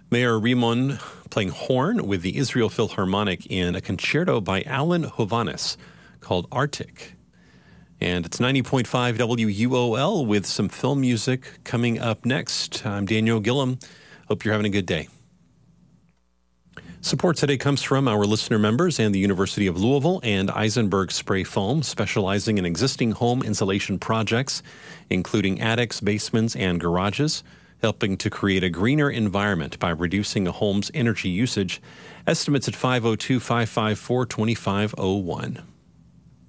Mayor Rimon playing horn with the Israel Philharmonic in a concerto by Alan Hovhaness called Arctic. And it's 90.5 WUOL with some film music coming up next. I'm Daniel Gillum. Hope you're having a good day. Support today comes from our listener members and the University of Louisville and Eisenberg Spray Foam, specializing in existing home insulation projects, including attics, basements, and garages, helping to create a greener environment by reducing a home's energy usage. Estimates at 502-554-2501.